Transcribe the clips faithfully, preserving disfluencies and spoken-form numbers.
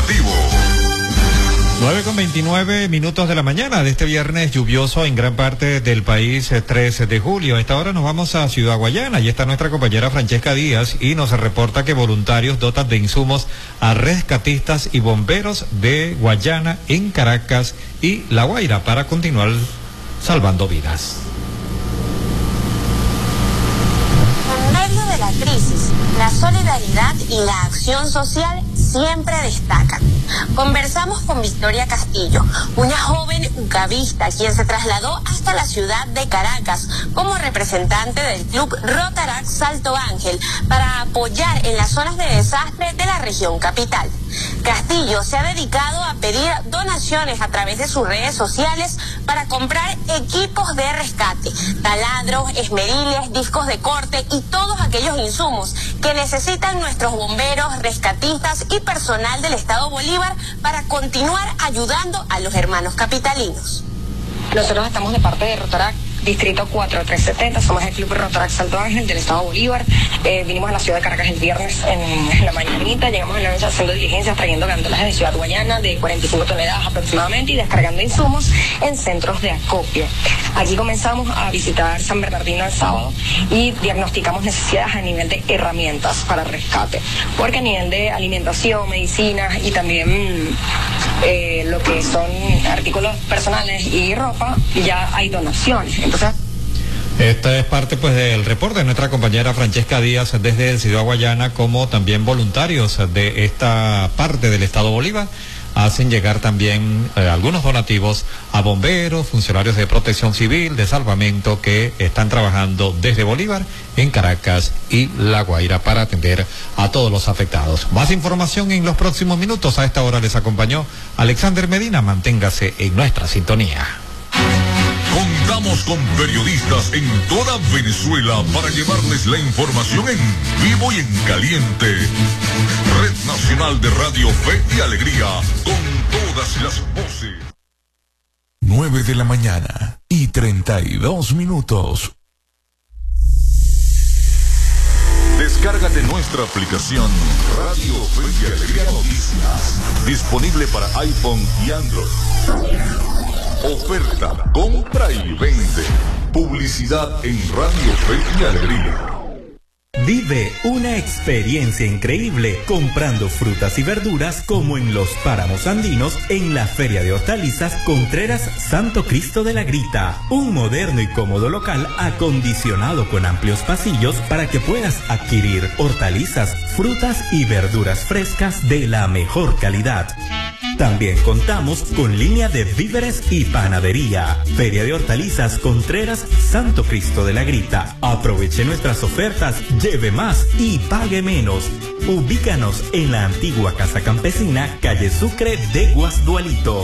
informativo. nueve con veintinueve minutos de la mañana de este viernes lluvioso en gran parte del país, trece de julio. A esta hora nos vamos a Ciudad Guayana. Allí está nuestra compañera Francesca Díaz y nos reporta que voluntarios dotan de insumos a rescatistas y bomberos de Guayana en Caracas y La Guaira para continuar salvando vidas. En medio de la crisis, la solidaridad y la acción social siempre destacan. Conversamos con Victoria Castillo, una joven ucavista quien se trasladó hasta la ciudad de Caracas como representante del Club Rotaract Salto Ángel para apoyar en las zonas de desastre de la región capital. Castillo se ha dedicado a pedir donaciones a través de sus redes sociales para comprar equipos de rescate, taladros, esmeriles, discos de corte y todos aquellos insumos que necesitan nuestros bomberos, rescatistas y personal del Estado Bolívar para continuar ayudando a los hermanos capitalinos. Nosotros estamos de parte de Rotaract Distrito cuatro tres setenta, somos el Club Rotaract Salto Ángel del Estado Bolívar. Eh, vinimos a la ciudad de Caracas el viernes en, en la mañanita, llegamos en la noche haciendo diligencias, trayendo gandolas de Ciudad Guayana de cuarenta y cinco toneladas aproximadamente y descargando insumos en centros de acopio. Aquí comenzamos a visitar San Bernardino el sábado y diagnosticamos necesidades a nivel de herramientas para rescate, porque a nivel de alimentación, medicinas y también eh, lo que son artículos personales y ropa, ya hay donaciones. Entonces, esta es parte pues del reporte de nuestra compañera Francesca Díaz desde Ciudad Guayana, como también voluntarios de esta parte del Estado Bolívar hacen llegar también eh, algunos donativos a bomberos, funcionarios de protección civil, de salvamento que están trabajando desde Bolívar en Caracas y La Guaira para atender a todos los afectados. Más información en los próximos minutos. A esta hora les acompañó Alexander Medina. Manténgase en nuestra sintonía. Contamos con periodistas en toda Venezuela para llevarles la información en vivo y en caliente. Red Nacional de Radio Fe y Alegría, con todas las voces. nueve de la mañana y treinta y dos minutos. Descárgate nuestra aplicación Radio Fe y Alegría Noticias, disponible para iPhone y Android. Oferta, compra y vende. Publicidad en Radio Fe y Alegría. Vive una experiencia increíble comprando frutas y verduras como en los páramos andinos en la Feria de Hortalizas Contreras Santo Cristo de la Grita. Un moderno y cómodo local acondicionado con amplios pasillos para que puedas adquirir hortalizas, frutas y verduras frescas de la mejor calidad. También contamos con línea de víveres y panadería. Feria de Hortalizas Contreras Santo Cristo de la Grita. Aproveche nuestras ofertas, lleve más y pague menos. Ubícanos en la antigua Casa Campesina, calle Sucre de Guasdualito.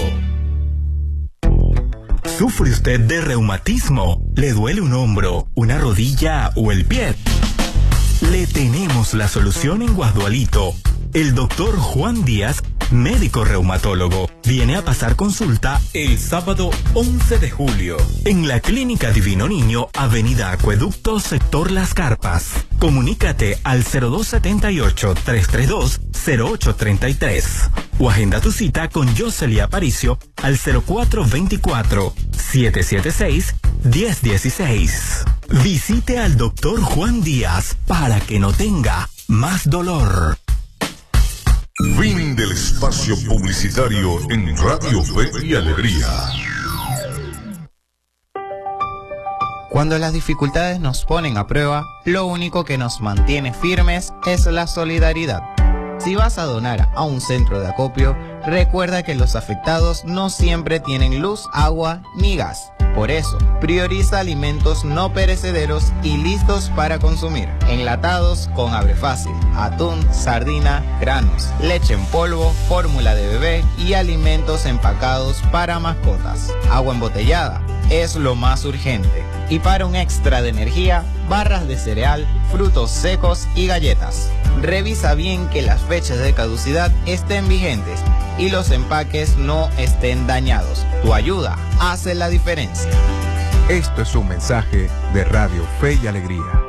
¿Sufre usted de reumatismo? ¿Le duele un hombro, una rodilla o el pie? Le tenemos la solución en Guasdualito. El doctor Juan Díaz, médico reumatólogo, viene a pasar consulta el sábado once de julio en la Clínica Divino Niño, Avenida Acueducto, sector Las Carpas. Comunícate al cero dos siete ocho, tres tres dos, cero ocho tres tres o agenda tu cita con Josely Aparicio al cero cuatro dos cuatro, siete siete seis, uno cero uno seis. Visite al doctor Juan Díaz para que no tenga más dolor. Fin del espacio publicitario en Radio Fe y Alegría. Cuando las dificultades nos ponen a prueba, lo único que nos mantiene firmes es la solidaridad. Si vas a donar a un centro de acopio, recuerda que los afectados no siempre tienen luz, agua ni gas. Por eso, prioriza alimentos no perecederos y listos para consumir. Enlatados con abre fácil, atún, sardina, granos, leche en polvo, fórmula de bebé y alimentos empacados para mascotas. Agua embotellada es lo más urgente. Y para un extra de energía, barras de cereal, frutos secos y galletas. Revisa bien que las fechas de caducidad estén vigentes y los empaques no estén dañados. Tu ayuda hace la diferencia. Esto es un mensaje de Radio Fe y Alegría.